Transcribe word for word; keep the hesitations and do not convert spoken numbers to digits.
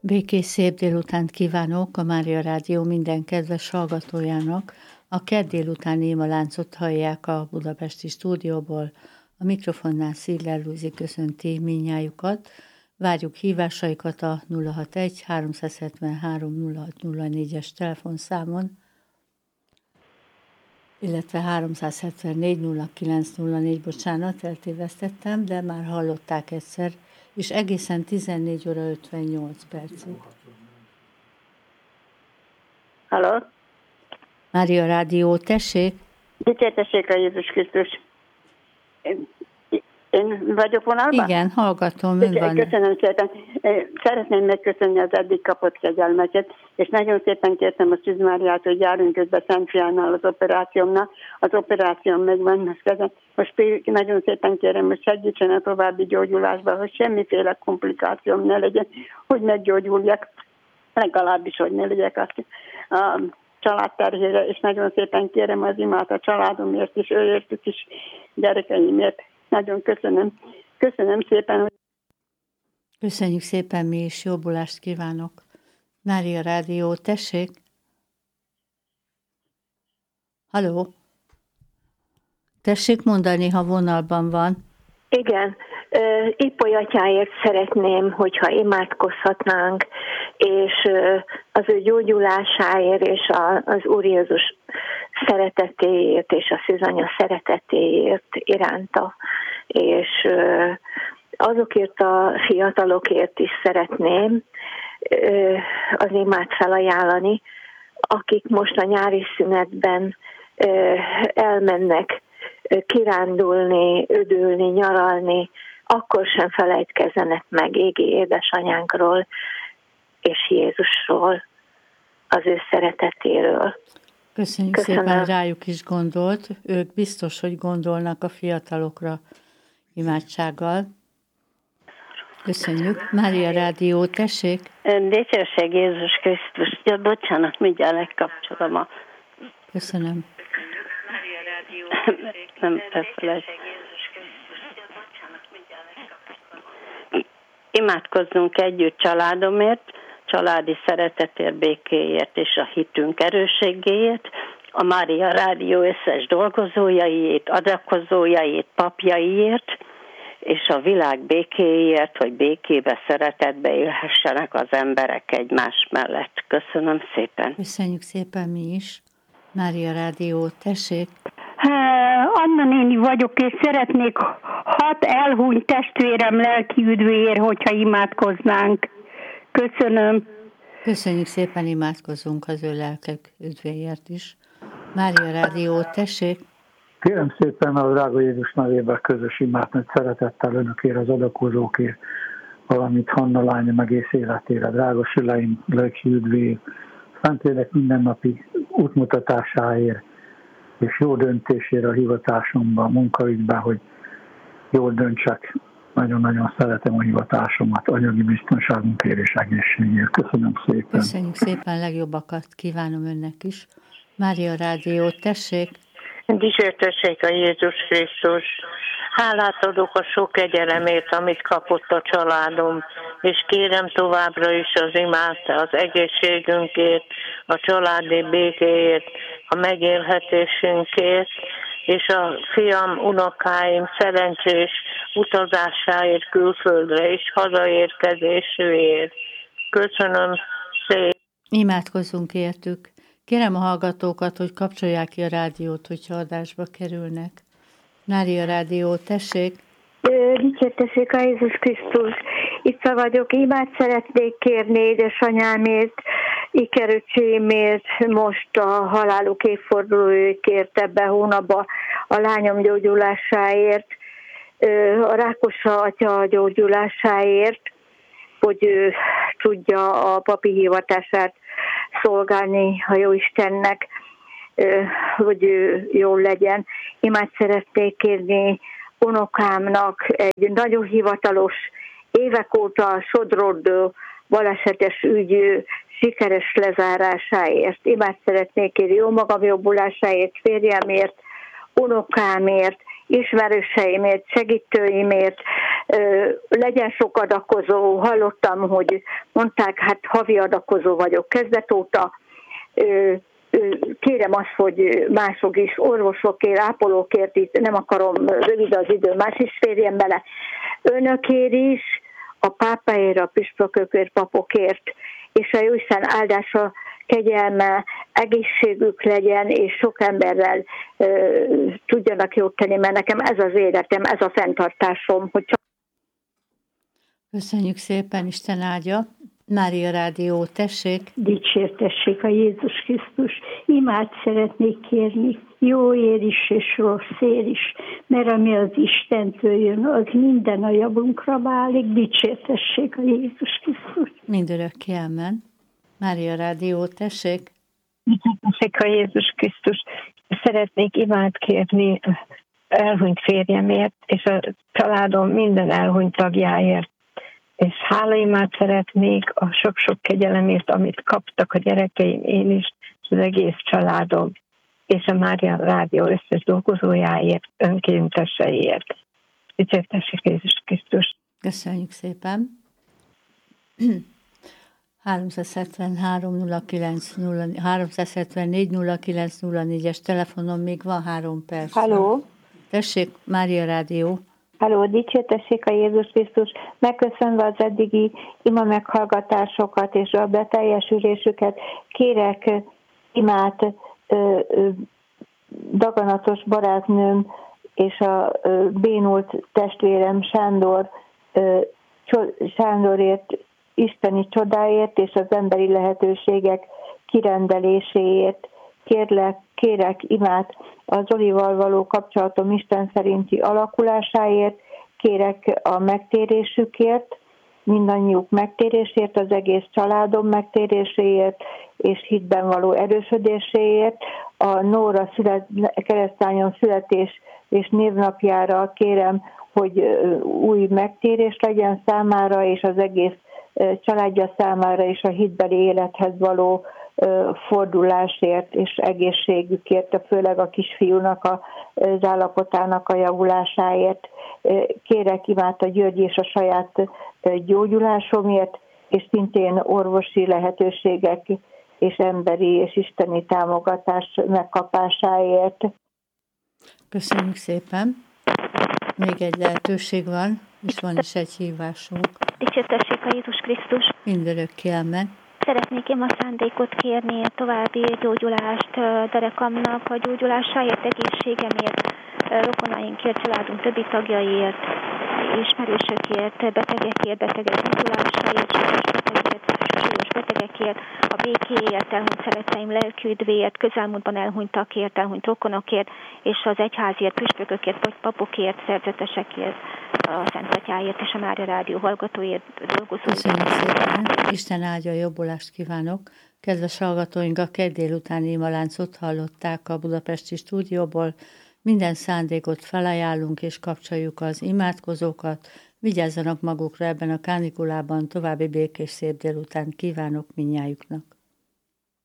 Békés szép délutánt kívánok a Mária Rádió minden kedves hallgatójának. A kedd délutáni imaláncot hallják a budapesti stúdióból. A mikrofonnál Sziller Lúzi köszönti mindnyájukat. Várjuk hívásaikat a nulla hatvanegy háromszázhetvenhárom nulla hat nulla négyes telefonszámon, illetve háromszázhetvennégy nulla kilenc nulla négy, bocsánat, eltévesztettem, de már hallották egyszer, és egészen tizennégy óra ötvennyolc percig. Halló? Mária Rádió, tessék! Dicsértessék a Jézus Krisztus! Én, én vagyok vonalban? Igen, hallgatom, ön van. Köszönöm szépen. Szeretném megköszönni az eddig kapott kegyelmeket, és nagyon szépen kértem a Szűz Máriát, hogy járunk közben Szent Fiánál az operációmnál. Az operációm megvan, most nagyon szépen kérem, hogy segítsen a további gyógyulásban, hogy semmiféle komplikációm ne legyen, hogy meggyógyuljak, legalábbis, hogy ne legyek azt a családterhére, és nagyon szépen kérem az imát a családomért is, őértük is, gyerekeimért. Nagyon köszönöm. Köszönöm szépen. Hogy... Köszönjük szépen, mi is jobbulást kívánok. Mária Rádió, tessék. Halló. Tessék mondani, ha vonalban van. Igen. Ippoly atyáért szeretném, hogyha imádkozhatnánk, és az ő gyógyulásáért, és az Úr Jézus szeretetéért, és a szűzanya szeretetéért iránta, és azokért a fiatalokért is szeretném az imát felajánlani, akik most a nyári szünetben elmennek kirándulni, üdülni, nyaralni, akkor sem felejtkezzenek meg égi édesanyánkról és Jézusról, az ő szeretetéről. Köszönjük Köszönöm. Szépen, rájuk is gondolt. Ők biztos, hogy gondolnak a fiatalokra imádsággal. Köszönjük. Mária Rádió, tessék. Dicsőség Jézus Krisztus. Ja, bocsánat, mindjárt lekapcsolom a... Köszönöm. Mária Rádió, tessék. Nem, persze. Imádkozzunk együtt családomért, családi szeretetért, békéért és a hitünk erősségéért, a Mária Rádió összes dolgozójaiért, adakozójaiért, papjaiért, és a világ békéért, hogy békébe, szeretetbe élhessenek az emberek egymás mellett. Köszönöm szépen. Köszönjük szépen mi is. Mária Rádió, tessék. Anna néni vagyok, és szeretnék hat elhunyt testvérem lelki üdvéért, hogyha imádkoznánk. Köszönöm. Köszönjük szépen, imádkozunk az ő lelkek üdvéért is. Mária Rádió, tessék. Kérem szépen a drága Jézus nevében közös imát, nagy szeretettel önökért, az adakozókért, valamint Hanna lánya egész életére, drága süleim lelki üdvéért, Szentlélek mindennapi útmutatásáért, és jó döntésére a hivatásomban, a munkaügyben, hogy jól döntsek. Nagyon-nagyon szeretem a hivatásomat, anyagi biztonságunkért és egészségért. Köszönöm szépen. Köszönjük szépen, legjobbakat kívánom önnek is. Mária Rádió, tessék. Dicsértessék a Jézus Krisztus. Hálát adok a sok kegyelemért, amit kapott a családom, és kérem továbbra is az imát az egészségünkért, a családi békéért, a megélhetésünkért, és a fiam, unokáim szerencsés utazásáért külföldre és hazaérkezésüért. Köszönöm szépen. Imádkozzunk értük. Kérem a hallgatókat, hogy kapcsolják ki a rádiót, hogyha adásba kerülnek. Mária Rádió, tessék. Dicsértessék a Jézus Krisztus. Itt vagyok, imát szeretnék kérni édesanyámért, ikeröcsémért, most a haláluk évfordulójékért ebben hónapban a lányom gyógyulásáért, a Rákosa atya gyógyulásáért, hogy ő tudja a papi hivatását szolgálni a Jóistennek, hogy ő jól legyen. Imát szeretnék kérni unokámnak egy nagyon hivatalos, évek óta sodródó balesetes ügy sikeres lezárásáért. Imát szeretnék kérni jó magam jobbulásáért, férjemért, unokámért, ismerőseimért, segítőimért, legyen sok adakozó, hallottam, hogy mondták, hát havi adakozó vagyok kezdet óta, kérem azt, hogy mások is, orvosokért, ápolókért, itt nem akarom, rövid az idő, más is férjen bele, önökért is, a pápáért, a püspökökért, papokért, és a Jóisten áldása, kegyelme, egészségük legyen, és sok emberrel ö, tudjanak jót tenni, mert nekem ez az életem, ez a fenntartásom, hogy csak... Köszönjük szépen, Isten áldja. Mária Rádió, tessék. Dicsértessék a Jézus Krisztus. Imát szeretnék kérni, jó ér is és rossz ér is, mert ami az Istentől jön, az minden a javunkra válik. Dicsértessék a Jézus Krisztus. Mindörökké amen. Mária Rádió, tessék. Dicsértessék a Jézus Krisztus. Szeretnék imát kérni elhunyt férjemért, és a családom minden elhunyt tagjáért. És hálaimát szeretnék a sok-sok kegyelemért, amit kaptak a gyerekeim, én is, és az egész családom, és a Mária Rádió összes dolgozójáért, önkénteseiért. Dicsértessék Jézus Krisztus. Köszönjük szépen. háromszázhetvenhárom nulla kilenc nulla háromszázhetvennégy nulla kilenc nulla négyes telefonon még van három perc. Halló. Tessék, Mária Rádió. Halló, dicsértessék a Jézus Krisztus, megköszönve az eddigi ima meghallgatásokat és a beteljesülésüket, kérek imát ö, ö, daganatos barátnőm és a ö, bénult testvérem Sándor, ö, cso- Sándorért, isteni csodáért és az emberi lehetőségek kirendeléséért. Kérlek, kérek imát az Zolival való kapcsolatom Isten szerinti alakulásáért, kérek a megtérésükért, mindannyiuk megtérésért, az egész családom megtéréséért és hitben való erősödéséért. A Nóra szület, keresztányon születés és névnapjára kérem, hogy új megtérés legyen számára és az egész családja számára és a hitbeli élethez való fordulásért és egészségükért, főleg a kisfiúnak az állapotának a javulásáért. Kérek imát a György és a saját gyógyulásomért, és szintén orvosi lehetőségek és emberi és isteni támogatás megkapásáért. Köszönjük szépen. Még egy lehetőség van, és van is egy hívásunk. Dicsértessék a Jézus Krisztus. Mindörökké amen. Szeretnék én a szándékot kérni, további gyógyulást derekamnak, a gyógyulásáért, egészségemért, rokonainkért, családunk többi tagjaiért, ismerősökért, betegekért, betegek gyógyulásáért, súlyos betegekért, súlyos betegekért, a békéért, elhunyt szeretteim lelküdvéért, közelmúltban elhunytakért, elhunyt rokonokért, és az egyházért, püspökökért, vagy papokért, szerzetesekért, a Szent Atyáért és a Mária Rádió hallgatóért, dolgozóért. Köszönjük szépen. Isten áldja, jobbulást kívánok. Kedves hallgatóink, a kedd délutáni imaláncot hallották a budapesti stúdióból. Minden szándékot felajánlunk és kapcsoljuk az imádkozókat. Vigyázzanak magukra ebben a kánikulában, további békés szép délután kívánok mindnyájuknak.